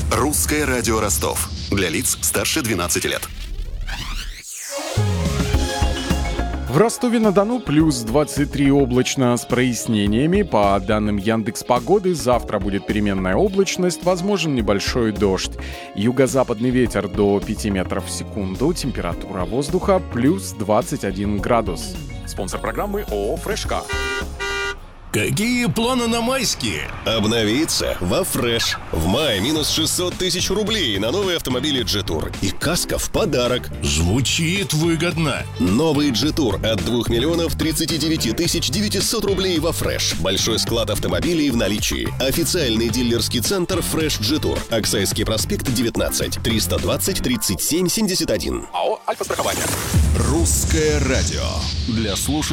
Русское радио Ростов. Для лиц старше 12 лет. В Ростове-на-Дону плюс 23 облачно с прояснениями. По данным Яндекс.Погоды, завтра будет переменная облачность, возможен небольшой дождь. Юго-западный ветер до 5 метров в секунду. Температура воздуха плюс 21 градус. Спонсор программы ООО «Фрешка». Какие планы на майские? Обновиться во Фреш. В мае минус 600 тысяч рублей на новые автомобили G-Tour. И каска в подарок. Звучит выгодно. Новый G-Tour от 2 миллионов 39 тысяч 900 рублей во Фреш. Большой склад автомобилей в наличии. Официальный дилерский центр Фреш G-Tour. Аксайский проспект 19 320 37 71. АО «Альфа-страхование». Русское радио. Для слушателей.